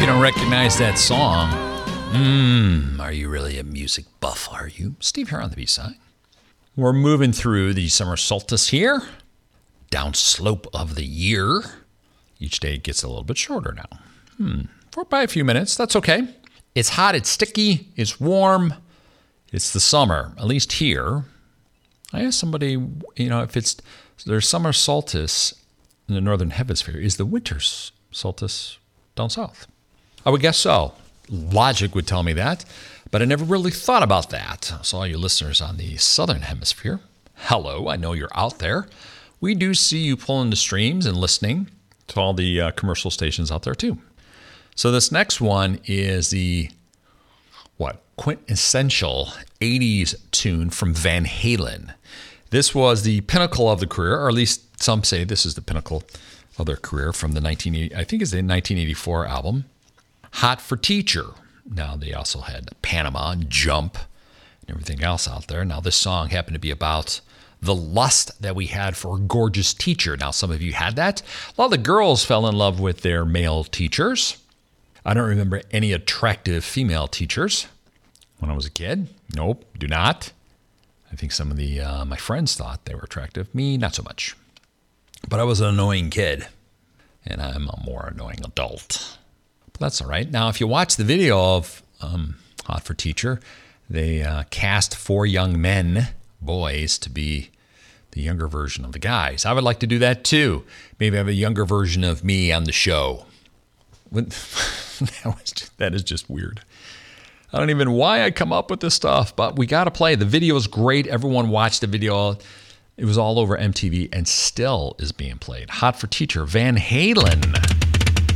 don't recognize that song, are you really a music buff, are you? Steve here on the B-side. We're moving through the summer solstice here, down slope of the year. Each day gets a little bit shorter now. For by a few minutes, that's okay. It's hot, it's sticky, it's warm. It's the summer, at least here. I asked somebody, if there's summer solstice in the northern hemisphere, is the winter solstice down south? I would guess so. Logic would tell me that, but I never really thought about that. So all you listeners on the southern hemisphere, hello, I know you're out there. We do see you pulling the streams and listening to all the commercial stations out there too. So this next one is the quintessential 80s tune from Van Halen. This was the pinnacle of the career, or at least some say this is the pinnacle of their career from the 1984 album, Hot for Teacher. Now they also had Panama and Jump and everything else out there. Now this song happened to be about the lust that we had for a gorgeous teacher. Now some of you had that. A lot of the girls fell in love with their male teachers. I don't remember any attractive female teachers when I was a kid. Nope, do not. I think some of the my friends thought they were attractive. Me, not so much. But I was an annoying kid, and I'm a more annoying adult. But that's all right. Now, if you watch the video of Hot for Teacher, they cast 4 young men, boys, to be the younger version of the guys. I would like to do that too. Maybe have a younger version of me on the show. That is just weird. I don't even know why I come up with this stuff, but we got to play. The video is great. Everyone watched the video. It was all over MTV and still is being played. Hot for Teacher, Van Halen.